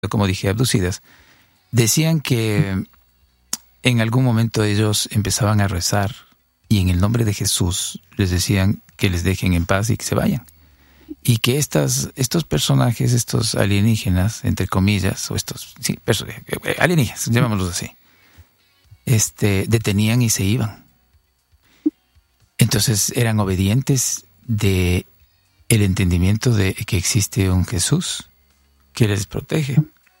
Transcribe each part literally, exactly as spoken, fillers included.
como dije, abducidas, decían que en algún momento ellos empezaban a rezar y en el nombre de Jesús les decían que les dejen en paz y que se vayan. Y que estas, estos personajes, estos alienígenas, entre comillas, o estos, sí, perso- alienígenas, llamémoslos así, este, detenían y se iban. Entonces eran obedientes de el entendimiento de que existe un Jesús que les protege.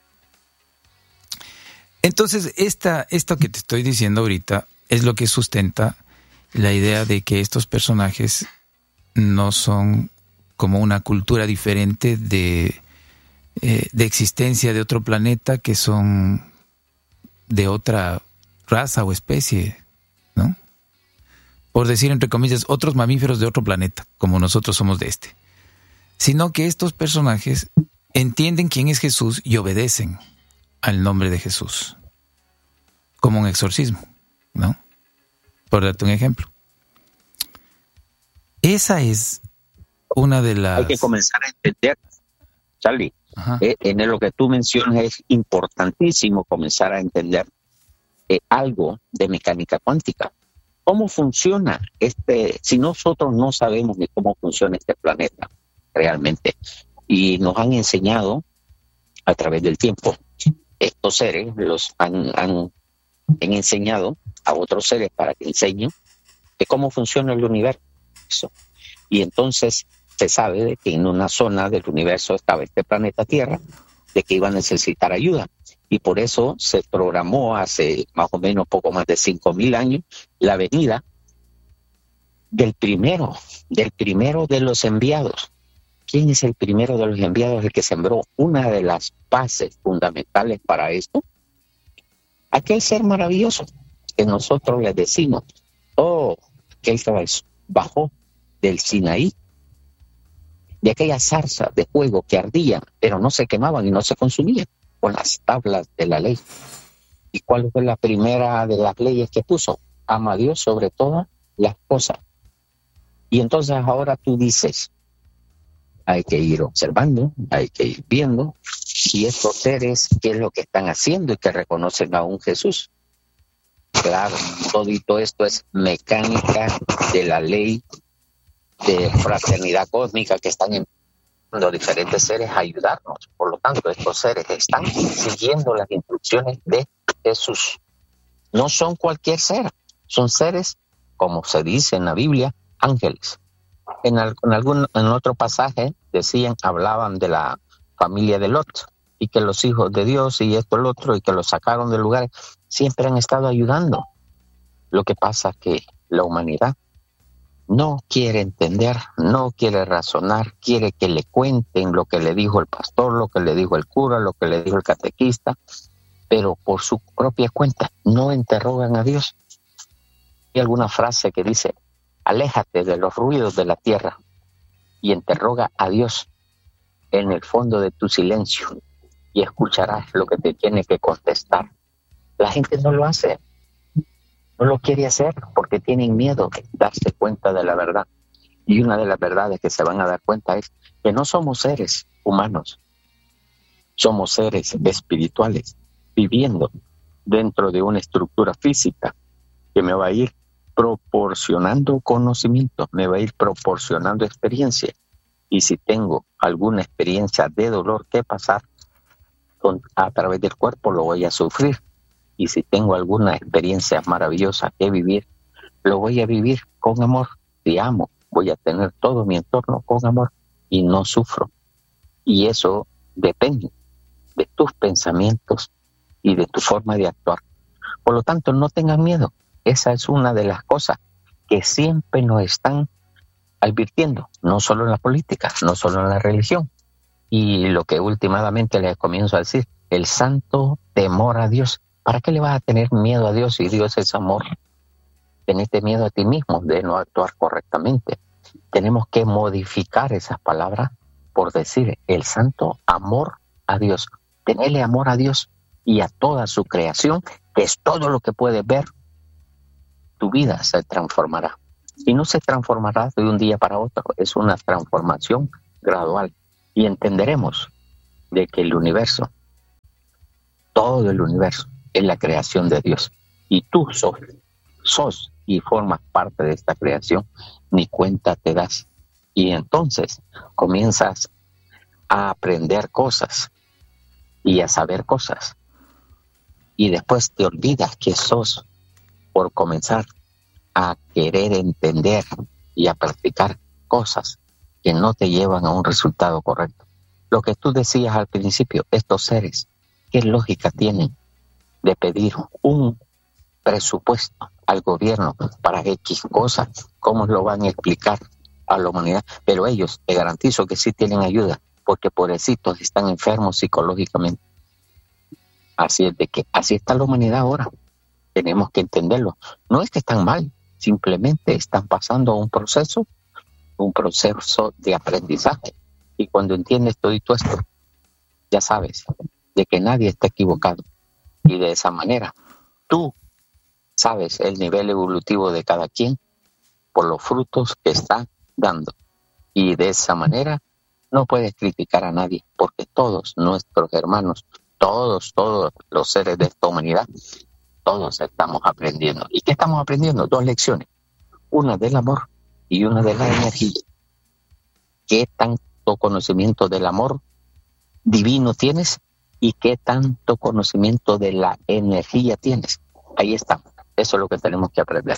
Entonces, esta, esto que te estoy diciendo ahorita es lo que sustenta la idea de que estos personajes no son como una cultura diferente de, eh, de existencia de otro planeta, que son de otra raza o especie, ¿no? Por decir, entre comillas, otros mamíferos de otro planeta, como nosotros somos de este. Sino que estos personajes entienden quién es Jesús y obedecen al nombre de Jesús, como un exorcismo, ¿no? Por darte un ejemplo. Esa es una de las... Hay que comenzar a entender, Charlie, eh, en lo que tú mencionas es importantísimo comenzar a entender eh, algo de mecánica cuántica. ¿Cómo funciona este? Si nosotros no sabemos ni cómo funciona este planeta realmente, y nos han enseñado a través del tiempo, estos seres los han, han, han enseñado a otros seres para que enseñen de cómo funciona el universo. Y entonces se sabe de que en una zona del universo estaba este planeta Tierra, de que iba a necesitar ayuda. Y por eso se programó hace más o menos poco más de cinco mil años la venida del primero, del primero de los enviados. ¿Quién es el primero de los enviados? El que sembró una de las bases fundamentales para esto. Aquel ser maravilloso que nosotros le decimos, oh, aquel que bajó del Sinaí, de aquella zarza de fuego que ardían, pero no se quemaban y no se consumían, con las tablas de la ley. ¿Y cuál fue la primera de las leyes que puso? Ama a Dios sobre todas las cosas. Y entonces ahora tú dices, hay que ir observando, hay que ir viendo, y estos seres, ¿qué es lo que están haciendo y que reconocen a un Jesús? Claro, todito esto es mecánica de la ley de fraternidad cósmica que están enviando los diferentes seres a ayudarnos. Por lo tanto, estos seres están siguiendo las instrucciones de Jesús. No son cualquier ser, son seres, como se dice en la Biblia, ángeles. En, al, en algún en otro pasaje decían, hablaban de la familia de Lot y que los hijos de Dios y esto, el otro, y que los sacaron del lugar, siempre han estado ayudando. Lo que pasa es que la humanidad no quiere entender, no quiere razonar, quiere que le cuenten lo que le dijo el pastor, lo que le dijo el cura, lo que le dijo el catequista, pero por su propia cuenta no interrogan a Dios. Hay alguna frase que dice, aléjate de los ruidos de la tierra y interroga a Dios en el fondo de tu silencio y escucharás lo que te tiene que contestar. La gente no lo hace. No lo quiere hacer porque tienen miedo de darse cuenta de la verdad. Y una de las verdades que se van a dar cuenta es que no somos seres humanos. Somos seres espirituales viviendo dentro de una estructura física que me va a ir proporcionando conocimiento, me va a ir proporcionando experiencia. Y si tengo alguna experiencia de dolor que pasar con, a través del cuerpo, lo voy a sufrir. Y si tengo alguna experiencia maravillosa que vivir, lo voy a vivir con amor. Si amo, voy a tener todo mi entorno con amor y no sufro. Y eso depende de tus pensamientos y de tu forma de actuar. Por lo tanto, no tengan miedo. Esa es una de las cosas que siempre nos están advirtiendo, no solo en la política, no solo en la religión. Y lo que últimamente les comienzo a decir, el santo temor a Dios. ¿Para qué le vas a tener miedo a Dios si Dios es amor? Tenete miedo a ti mismo de no actuar correctamente. Tenemos que modificar esas palabras por decir el santo amor a Dios. Tenerle amor a Dios y a toda su creación, que es todo lo que puedes ver. Tu vida se transformará. Y no se transformará de un día para otro. Es una transformación gradual. Y entenderemos de que el universo Todo el universo es la creación de Dios. Y tú sos, sos y formas parte de esta creación, ni cuenta te das. Y entonces comienzas a aprender cosas y a saber cosas. Y después te olvidas que sos por comenzar a querer entender y a practicar cosas que no te llevan a un resultado correcto. Lo que tú decías al principio, estos seres, ¿qué lógica tienen de pedir un presupuesto al gobierno para X cosas? ¿Cómo lo van a explicar a la humanidad? Pero ellos, te garantizo que sí tienen ayuda, porque pobrecitos están enfermos psicológicamente. Así es de que así está la humanidad ahora. Tenemos que entenderlo. No es que están mal, simplemente están pasando un proceso, un proceso de aprendizaje. Y cuando entiendes todo esto, ya sabes de que nadie está equivocado. Y de esa manera, tú sabes el nivel evolutivo de cada quien por los frutos que está dando. Y de esa manera no puedes criticar a nadie, porque todos nuestros hermanos, todos, todos los seres de esta humanidad, todos estamos aprendiendo. ¿Y qué estamos aprendiendo? Dos lecciones. Una del amor y una de la energía. ¿Qué tanto conocimiento del amor divino tienes y qué tanto conocimiento de la energía tienes? Ahí está. Eso es lo que tenemos que aprender.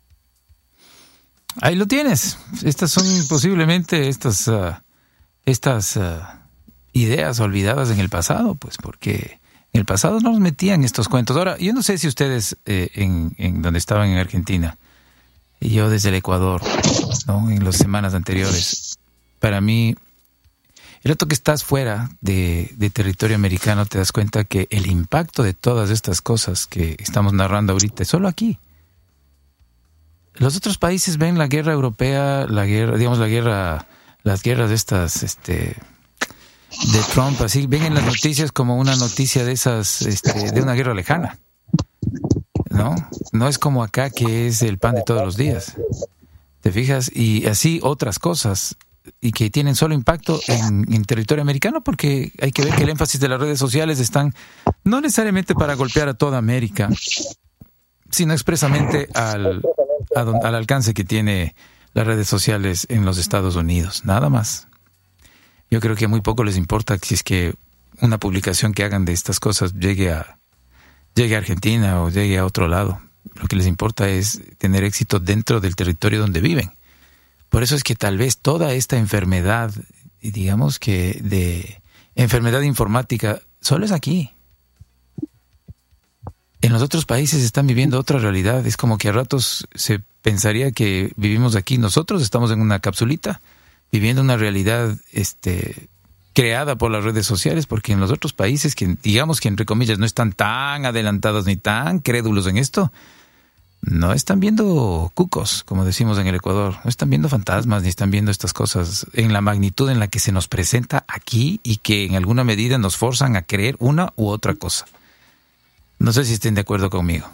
Ahí lo tienes. Estas son posiblemente estas, uh, estas uh, ideas olvidadas en el pasado, pues porque en el pasado no nos metían estos cuentos. Ahora, yo no sé si ustedes eh, en, en donde estaban en Argentina y yo desde el Ecuador, ¿no? En las semanas anteriores, para mí, el rato que estás fuera de, de territorio americano te das cuenta que el impacto de todas estas cosas que estamos narrando ahorita es solo aquí. Los otros países ven la guerra europea, la guerra, digamos la guerra, las guerras de estas, este, de Trump, así ven en las noticias como una noticia de esas, este, de una guerra lejana, ¿no? No es como acá que es el pan de todos los días, ¿te fijas? Y así otras cosas y que tienen solo impacto en, en territorio americano, porque hay que ver que el énfasis de las redes sociales están no necesariamente para golpear a toda América, sino expresamente al al alcance que tiene las redes sociales en los Estados Unidos, nada más. Yo creo que muy poco les importa si es que una publicación que hagan de estas cosas llegue a llegue a Argentina o llegue a otro lado. Lo que les importa es tener éxito dentro del territorio donde viven. Por eso es que tal vez toda esta enfermedad, digamos que de enfermedad informática, solo es aquí. En los otros países están viviendo otra realidad. Es como que a ratos se pensaría que vivimos aquí. Nosotros estamos en una capsulita, viviendo una realidad este, creada por las redes sociales, porque en los otros países, que digamos que entre comillas no están tan adelantados ni tan crédulos en esto, no están viendo cucos, como decimos en el Ecuador. No están viendo fantasmas, ni están viendo estas cosas en la magnitud en la que se nos presenta aquí y que en alguna medida nos forzan a creer una u otra cosa. No sé si estén de acuerdo conmigo.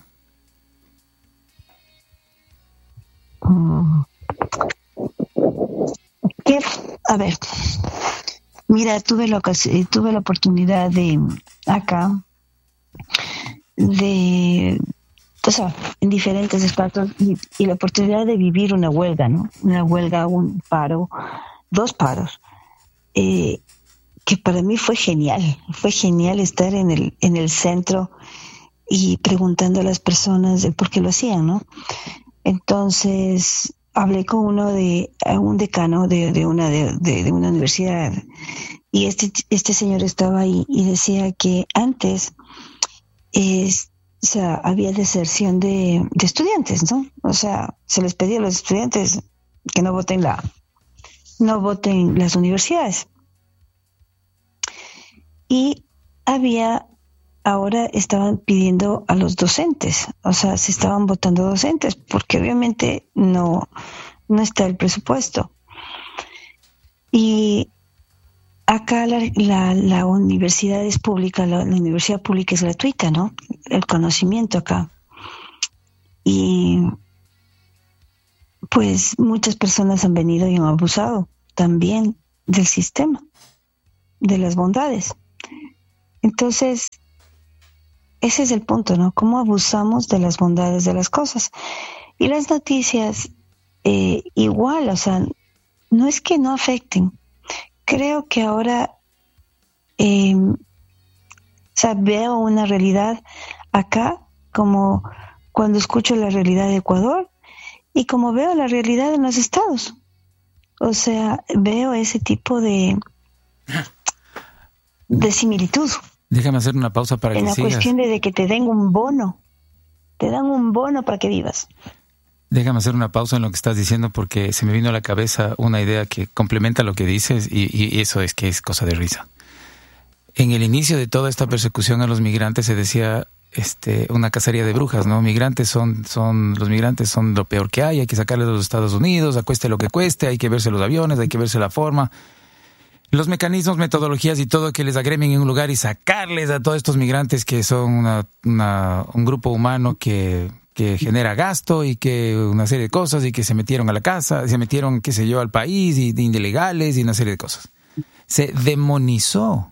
¿Qué? A ver, mira, tuve la ocasión, tuve la oportunidad de acá de, o sea, en diferentes espacios y, y la oportunidad de vivir una huelga, ¿no? Una huelga, un paro, dos paros. Eh, que para mí fue genial, fue genial estar en el en el centro y preguntando a las personas de por qué lo hacían, ¿no? Entonces hablé con uno de un decano de, de una de, de, de una universidad y este este señor estaba ahí y decía que antes es, o sea, había deserción de, de estudiantes, ¿no? O sea, se les pedía a los estudiantes que no voten la no voten las universidades. Y había ahora estaban pidiendo a los docentes, o sea, se estaban votando docentes, porque obviamente no, no está el presupuesto. Y acá la, la, la universidad es pública, la, la universidad pública es gratuita, ¿no? El conocimiento acá. Y pues muchas personas han venido y han abusado también del sistema, de las bondades. Entonces, ese es el punto, ¿no? Cómo abusamos de las bondades de las cosas. Y las noticias, eh, igual, o sea, no es que no afecten. Creo que ahora, eh, o sea, veo una realidad acá como cuando escucho la realidad de Ecuador y como veo la realidad en los estados. O sea, veo ese tipo de, de similitud. Déjame hacer una pausa para en que la sigas. cuestión de, de que te den un bono. Te dan un bono para que vivas. Déjame hacer una pausa en lo que estás diciendo porque se me vino a la cabeza una idea que complementa lo que dices y, y eso es que es cosa de risa. En el inicio de toda esta persecución a los migrantes se decía este, una cacería de brujas, ¿no? Migrantes son, son, los migrantes son lo peor que hay, hay que sacarles de los Estados Unidos, acueste lo que cueste, hay que verse los aviones, hay que verse la forma. Los mecanismos, metodologías y todo que les agremen en un lugar y sacarles a todos estos migrantes que son una, una, un grupo humano que, que genera gasto y que una serie de cosas y que se metieron a la casa, se metieron, qué sé yo, al país y de ilegales y una serie de cosas. Se demonizó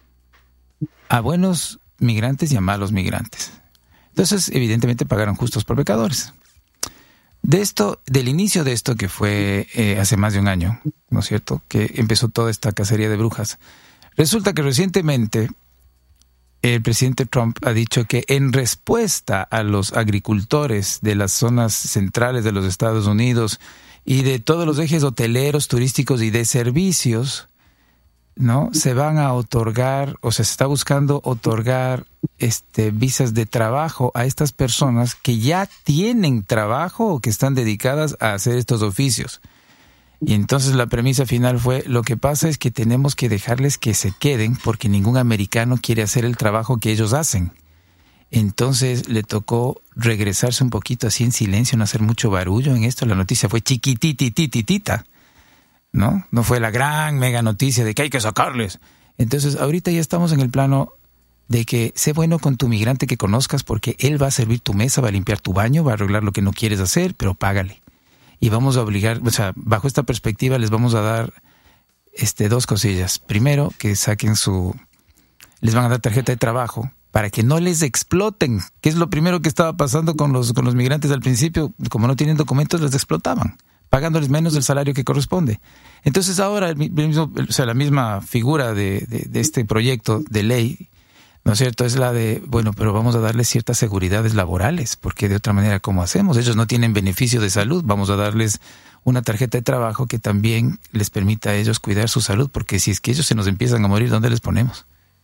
a buenos migrantes y a malos migrantes. Entonces, evidentemente, pagaron justos por pecadores. De esto, del inicio de esto que fue eh, hace más de un año, ¿no es cierto?, que empezó toda esta cacería de brujas. Resulta que recientemente el presidente Trump ha dicho que en respuesta a los agricultores de las zonas centrales de los Estados Unidos y de todos los ejes hoteleros, turísticos y de servicios, ¿no?, se van a otorgar, o sea, se está buscando otorgar este, visas de trabajo a estas personas que ya tienen trabajo o que están dedicadas a hacer estos oficios. Y entonces la premisa final fue, lo que pasa es que tenemos que dejarles que se queden porque ningún americano quiere hacer el trabajo que ellos hacen. Entonces le tocó regresarse un poquito así en silencio, no hacer mucho barullo en esto. La noticia fue chiquititititita, ¿no? No fue la gran mega noticia de que hay que sacarles. Entonces ahorita ya estamos en el plano de que sé bueno con tu migrante que conozcas porque él va a servir tu mesa, va a limpiar tu baño, va a arreglar lo que no quieres hacer, pero págale. Y vamos a obligar, o sea, bajo esta perspectiva les vamos a dar este dos cosillas. Primero, que saquen su, les van a dar tarjeta de trabajo para que no les exploten, que es lo primero que estaba pasando con los con los migrantes al principio. Como no tienen documentos, les explotaban, pagándoles menos del salario que corresponde. Entonces ahora el mismo, o sea, la misma figura de, de, de este proyecto de ley, ¿no es cierto?, es la de, bueno, pero vamos a darles ciertas seguridades laborales, porque de otra manera, ¿cómo hacemos? Ellos no tienen beneficio de salud, vamos a darles una tarjeta de trabajo que también les permita a ellos cuidar su salud, porque si es que ellos se nos empiezan a morir, ¿dónde les ponemos?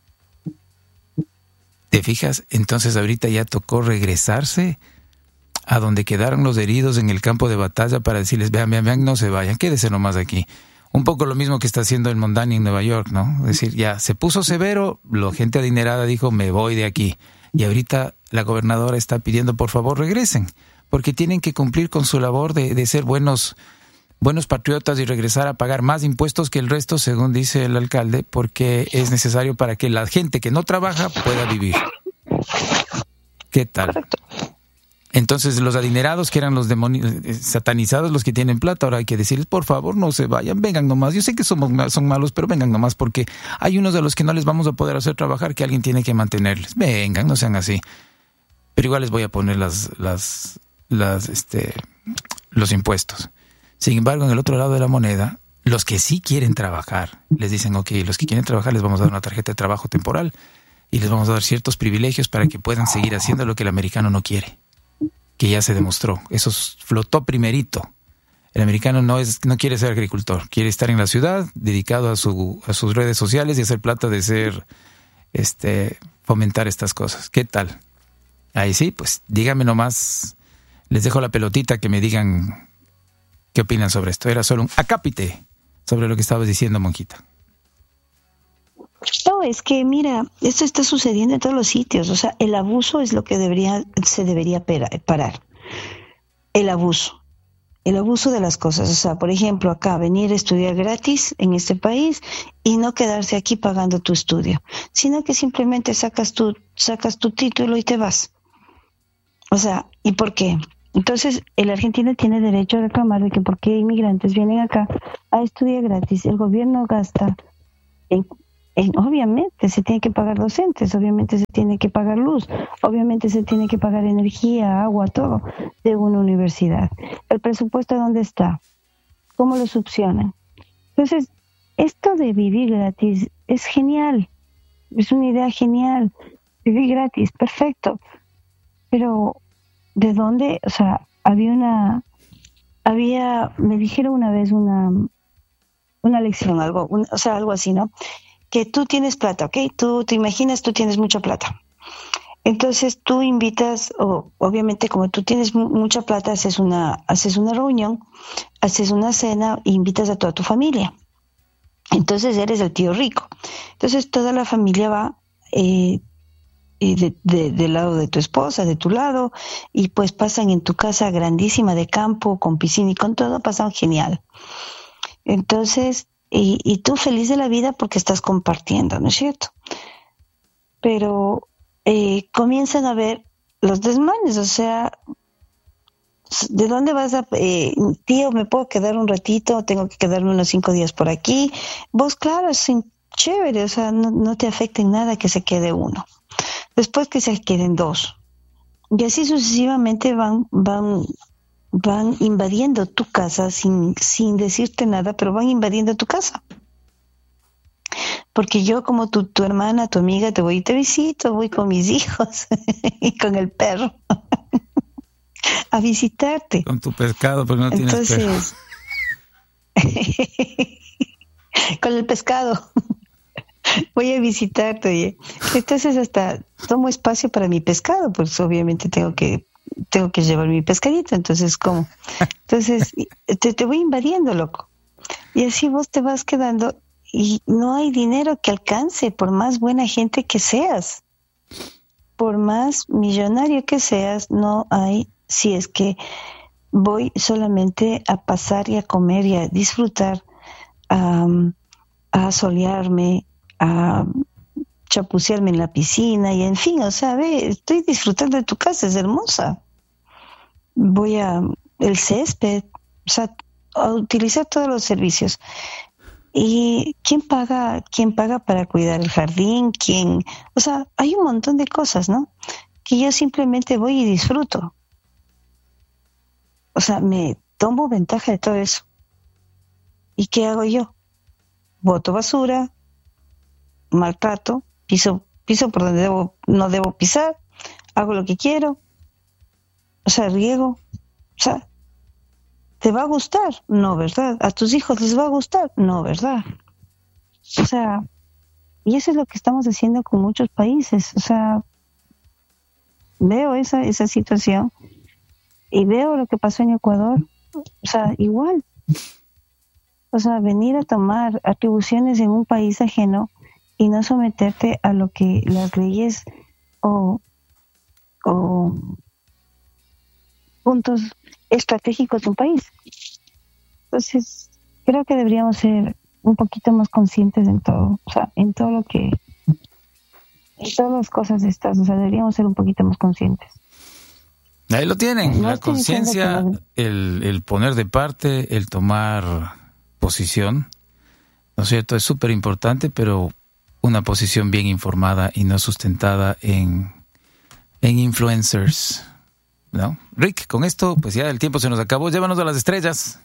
¿Te fijas? Entonces ahorita ya tocó regresarse a donde quedaron los heridos en el campo de batalla para decirles, vean, vean, vean, no se vayan, quédense nomás aquí. Un poco lo mismo que está haciendo el Mondani en Nueva York, ¿no? Es decir, ya se puso severo, la gente adinerada dijo, me voy de aquí. Y ahorita la gobernadora está pidiendo, por favor, regresen, porque tienen que cumplir con su labor de, de ser buenos, buenos patriotas y regresar a pagar más impuestos que el resto, según dice el alcalde, porque es necesario para que la gente que no trabaja pueda vivir. ¿Qué tal? Correcto. Entonces los adinerados, que eran los demonios satanizados, los que tienen plata, ahora hay que decirles, por favor, no se vayan, vengan nomás. Yo sé que somos, son malos, pero vengan nomás, porque hay unos a los que no les vamos a poder hacer trabajar, que alguien tiene que mantenerles. Vengan, no sean así. Pero igual les voy a poner las, las, las, este, los impuestos. Sin embargo, en el otro lado de la moneda, los que sí quieren trabajar, les dicen, ok, los que quieren trabajar les vamos a dar una tarjeta de trabajo temporal y les vamos a dar ciertos privilegios para que puedan seguir haciendo lo que el americano no quiere, que ya se demostró. Eso flotó primerito. El americano no es no quiere ser agricultor, quiere estar en la ciudad, dedicado a su a sus redes sociales y hacer plata de ser, este, fomentar estas cosas. ¿Qué tal? Ahí sí, pues díganme nomás, les dejo la pelotita que me digan qué opinan sobre esto. Era solo un acápite sobre lo que estabas diciendo, monjita. No, es que mira, esto está sucediendo en todos los sitios. O sea, el abuso es lo que debería se debería parar. El abuso. El abuso de las cosas. O sea, por ejemplo, acá venir a estudiar gratis en este país y no quedarse aquí pagando tu estudio, sino que simplemente sacas tu, sacas tu título y te vas. O sea, ¿y por qué? Entonces, el argentino tiene derecho a reclamar de que por qué inmigrantes vienen acá a estudiar gratis. El gobierno gasta en en, obviamente se tiene que pagar docentes, obviamente se tiene que pagar luz, obviamente se tiene que pagar energía, agua, todo de una universidad. ¿El presupuesto dónde está? ¿Cómo lo subsanan? Entonces, esto de vivir gratis es genial, es una idea genial, vivir gratis, perfecto, pero ¿de dónde? O sea, había una, había, me dijeron una vez una, una lección, algo, un, o sea, algo así, ¿no? Que tú tienes plata, ¿ok? Tú te imaginas, tú tienes mucha plata. Entonces tú invitas, o obviamente como tú tienes mucha plata, haces una, haces una reunión, haces una cena e invitas a toda tu familia. Entonces eres el tío rico. Entonces toda la familia va eh, de, de, del lado de tu esposa, de tu lado, y pues pasan en tu casa grandísima de campo, con piscina y con todo, pasan genial. Entonces, y, y tú feliz de la vida porque estás compartiendo, ¿no es cierto? Pero eh, comienzan a ver los desmanes, o sea, ¿de dónde vas a...? Eh, tío, ¿me puedo quedar un ratito? Tengo que quedarme unos cinco días por aquí. Vos, claro, es chévere, o sea, no, no te afecta en nada que se quede uno. Después que se queden dos. Y así sucesivamente van van van invadiendo tu casa sin, sin decirte nada, pero van invadiendo tu casa. Porque yo como tu, tu hermana, tu amiga, te voy y te visito, voy con mis hijos y con el perro a visitarte. Con tu pescado, pero no tienes Entonces, perro. Con el pescado. Voy a visitarte, oye. Entonces hasta tomo espacio para mi pescado, pues obviamente tengo que tengo que llevar mi pescadito, entonces ¿cómo? Entonces te, te voy invadiendo, loco. Y así vos te vas quedando y no hay dinero que alcance por más buena gente que seas. Por más millonario que seas, no hay, si es que voy solamente a pasar y a comer y a disfrutar, um, a solearme, a chapucearme en la piscina y en fin, o sea, ve, estoy disfrutando de tu casa, es hermosa. Voy a el césped, o sea, a utilizar todos los servicios. ¿Y quién paga, quién paga para cuidar el jardín? ¿Quién? O sea, hay un montón de cosas, ¿no? Que yo simplemente voy y disfruto. O sea, me tomo ventaja de todo eso. ¿Y qué hago yo? Boto basura, maltrato, piso, piso por donde debo, no debo pisar, hago lo que quiero, o sea, riego, o sea, ¿te va a gustar? No, ¿verdad? ¿A tus hijos les va a gustar? No, ¿verdad? O sea, y eso es lo que estamos haciendo con muchos países, o sea, veo esa, esa situación y veo lo que pasó en Ecuador, o sea, igual, o sea, venir a tomar atribuciones en un país ajeno y no someterte a lo que las leyes o, o puntos estratégicos de un país. Entonces, creo que deberíamos ser un poquito más conscientes en todo, o sea, en todo lo que, en todas las cosas estas, o sea, deberíamos ser un poquito más conscientes. Ahí lo tienen, no la conciencia, no... el, el poner de parte, el tomar posición, ¿no es cierto? Es súper importante, pero una posición bien informada y no sustentada en, en influencers, ¿no? Rick, con esto, pues ya el tiempo se nos acabó. Llévanos a las estrellas.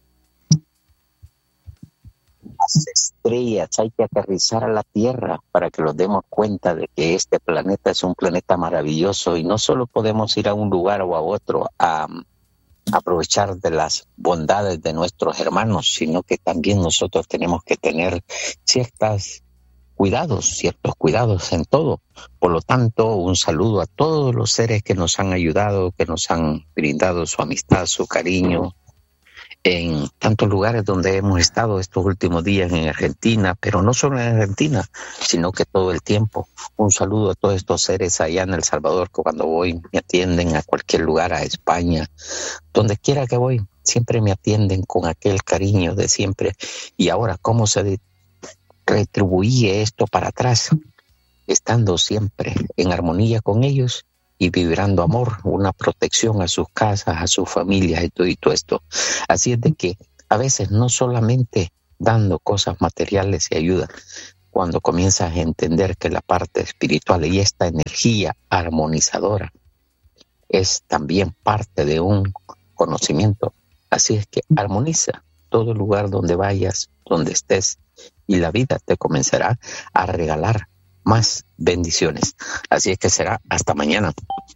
Las estrellas, hay que aterrizar a la Tierra para que nos demos cuenta de que este planeta es un planeta maravilloso y no solo podemos ir a un lugar o a otro a aprovechar de las bondades de nuestros hermanos, sino que también nosotros tenemos que tener ciertas cuidados, ciertos cuidados en todo. Por lo tanto, un saludo a todos los seres que nos han ayudado, que nos han brindado su amistad, su cariño, en tantos lugares donde hemos estado estos últimos días en Argentina, pero no solo en Argentina, sino que todo el tiempo. Un saludo a todos estos seres allá en El Salvador, que cuando voy me atienden, a cualquier lugar, a España, donde quiera que voy, siempre me atienden con aquel cariño de siempre. Y ahora, ¿cómo se retribuye esto para atrás? Estando siempre en armonía con ellos y vibrando amor, una protección a sus casas, a sus familias y todo, y todo esto. Así es de que a veces no solamente dando cosas materiales y ayuda, cuando comienzas a entender que la parte espiritual y esta energía armonizadora es también parte de un conocimiento. Así es que armoniza todo lugar donde vayas, donde estés, y la vida te comenzará a regalar más bendiciones. Así es que será hasta mañana.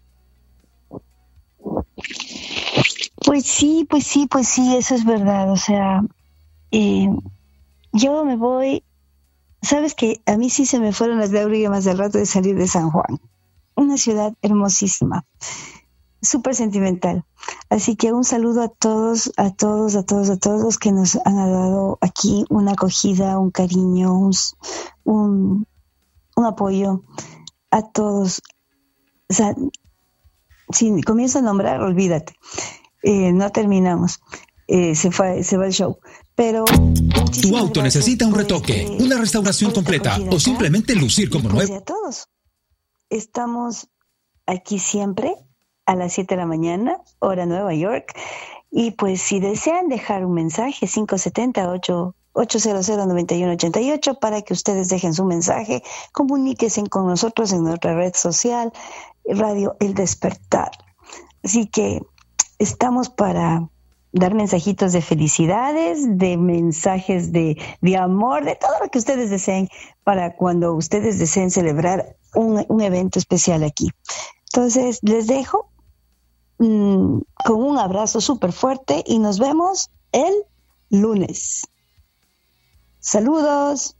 Pues sí, pues sí, pues sí, eso es verdad. O sea, eh, yo me voy. Sabes que a mí sí se me fueron las lágrimas al rato de salir de San Juan. Una ciudad hermosísima, súper sentimental. Así que un saludo a todos, a todos, a todos, a todos los que nos han dado aquí una acogida, un cariño, un, un, un apoyo. A todos. O sea, si comienzo a nombrar, olvídate. Eh, no terminamos. Eh, se fue, se va el show. Pero tu auto necesita un retoque, este, una restauración completa o simplemente lucir como nuevo. A todos. Estamos aquí siempre a las siete de la mañana, hora Nueva York. Y pues si desean dejar un mensaje, cinco siete cero, ocho ocho cero cero, nueve uno ocho ocho, para que ustedes dejen su mensaje, comuníquense con nosotros en nuestra red social, Radio El Despertar. Así que estamos para dar mensajitos de felicidades, de mensajes de, de amor, de todo lo que ustedes deseen para cuando ustedes deseen celebrar un, un evento especial aquí. Entonces, les dejo mmm, con un abrazo súper fuerte y nos vemos el lunes. Saludos.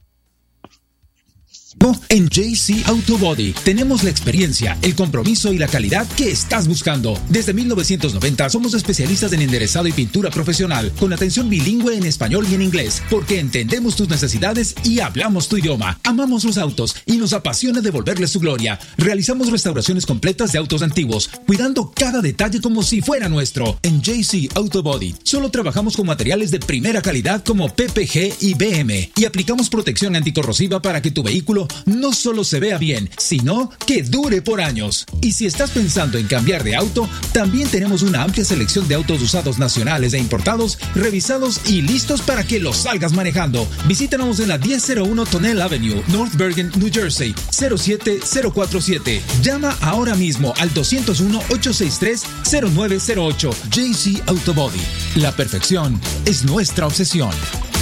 En J C Auto Body tenemos la experiencia, el compromiso y la calidad que estás buscando. Desde mil novecientos noventa somos especialistas en enderezado y pintura profesional, con atención bilingüe en español y en inglés, porque entendemos tus necesidades y hablamos tu idioma. Amamos los autos y nos apasiona devolverles su gloria. Realizamos restauraciones completas de autos antiguos, cuidando cada detalle como si fuera nuestro. En J C Auto Body solo trabajamos con materiales de primera calidad como P P G y B M, y aplicamos protección anticorrosiva para que tu vehículo no solo se vea bien, sino que dure por años. Y si estás pensando en cambiar de auto, también tenemos una amplia selección de autos usados nacionales e importados, revisados y listos para que los salgas manejando. Visítanos en la diez cero uno Tonnelle Avenue, North Bergen, New Jersey, cero siete cero cuatro siete. Llama ahora mismo al dos cero uno, ocho seis tres, cero nueve cero ocho. J C Auto Body. La perfección es nuestra obsesión.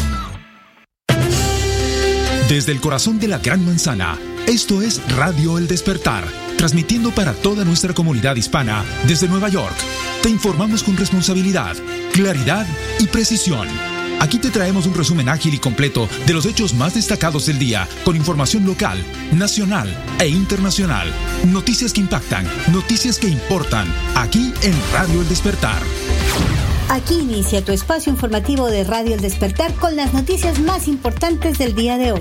Desde el corazón de la Gran Manzana, esto es Radio El Despertar, transmitiendo para toda nuestra comunidad hispana desde Nueva York. Te informamos con responsabilidad, claridad y precisión. Aquí te traemos un resumen ágil y completo de los hechos más destacados del día, con información local, nacional e internacional. Noticias que impactan, noticias que importan, aquí en Radio El Despertar. Aquí inicia tu espacio informativo de Radio El Despertar con las noticias más importantes del día de hoy.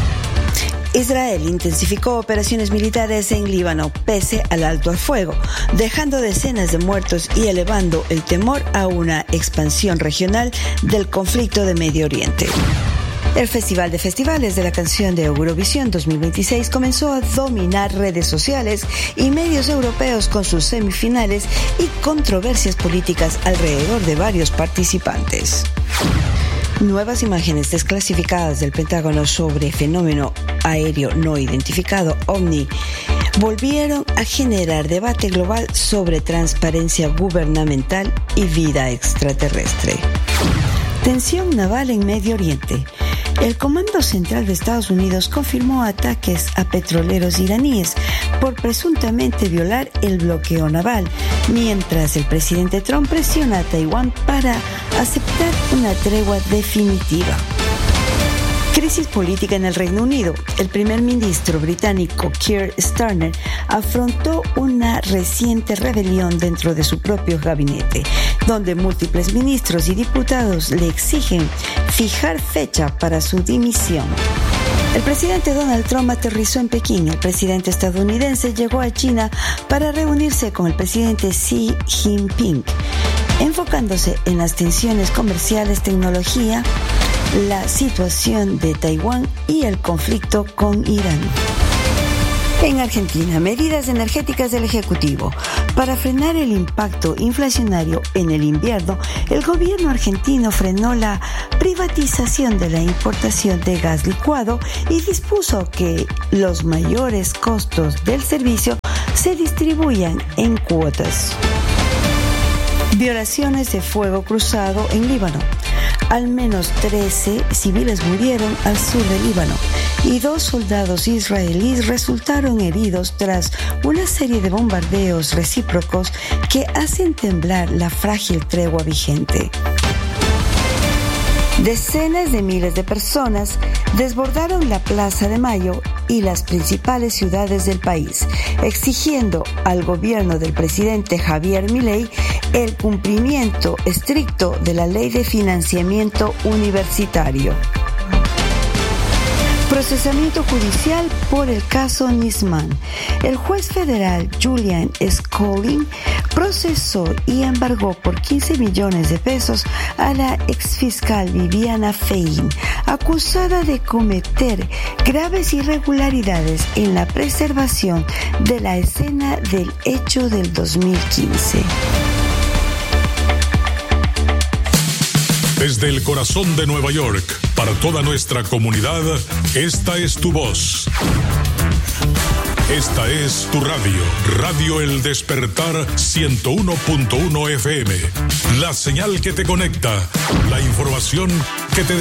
Israel intensificó operaciones militares en Líbano pese al alto al fuego, dejando decenas de muertos y elevando el temor a una expansión regional del conflicto de Medio Oriente. El Festival de Festivales de la Canción de Eurovisión dos mil veintiséis comenzó a dominar redes sociales y medios europeos con sus semifinales y controversias políticas alrededor de varios participantes. Nuevas imágenes desclasificadas del Pentágono sobre fenómeno aéreo no identificado OVNI volvieron a generar debate global sobre transparencia gubernamental y vida extraterrestre. Tensión naval en Medio Oriente. El Comando Central de Estados Unidos confirmó ataques a petroleros iraníes por presuntamente violar el bloqueo naval, mientras el presidente Trump presiona a Taiwán para aceptar una tregua definitiva. Crisis política en el Reino Unido. El primer ministro británico Keir Starmer afrontó una reciente rebelión dentro de su propio gabinete, donde múltiples ministros y diputados le exigen fijar fecha para su dimisión. El presidente Donald Trump aterrizó en Pekín. El presidente estadounidense llegó a China para reunirse con el presidente Xi Jinping, enfocándose en las tensiones comerciales, tecnología, la situación de Taiwán y el conflicto con Irán. En Argentina, medidas energéticas del Ejecutivo. Para frenar el impacto inflacionario en el invierno, el gobierno argentino frenó la privatización de la importación de gas licuado y dispuso que los mayores costos del servicio se distribuyan en cuotas. Violaciones de fuego cruzado en Líbano. Al menos trece civiles murieron al sur del Líbano y dos soldados israelíes resultaron heridos tras una serie de bombardeos recíprocos que hacen temblar la frágil tregua vigente. Decenas de miles de personas desbordaron la Plaza de Mayo y las principales ciudades del país, exigiendo al gobierno del presidente Javier Milei el cumplimiento estricto de la Ley de Financiamiento Universitario. Procesamiento judicial por el caso Nisman. El juez federal Julian Scully procesó y embargó por quince millones de pesos a la exfiscal Viviana Fein, acusada de cometer graves irregularidades en la preservación de la escena del hecho del dos mil quince. Desde el corazón de Nueva York, para toda nuestra comunidad, esta es tu voz. Esta es tu radio, Radio El Despertar ciento uno punto uno F M. La señal que te conecta, la información que te